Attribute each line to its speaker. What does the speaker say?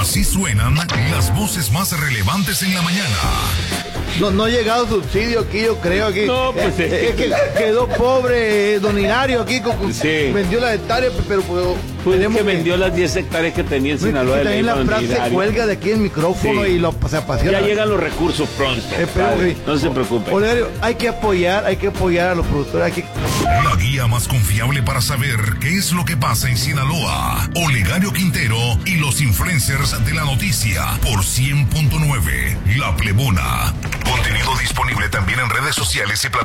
Speaker 1: Así suenan las voces más relevantes en la mañana.
Speaker 2: No ha llegado subsidio aquí, yo creo. Aquí.
Speaker 3: No, pues
Speaker 2: es que quedó pobre don Hilario aquí.
Speaker 3: Sí.
Speaker 2: Vendió las hectáreas, pero
Speaker 3: Pues que vendió las 10 hectáreas que tenía en Sinaloa de
Speaker 2: también la frase se cuelga de aquí el micrófono y se apasiona.
Speaker 3: Ya llegan los recursos pronto. No se preocupe.
Speaker 2: Hilario, hay que apoyar a los productores.
Speaker 1: La guía más confiable para saber qué es lo que pasa en Sinaloa. Olegario Quintero y los influencers de la noticia por 100.9 La Plebona. Contenido disponible también en redes sociales y plataformas.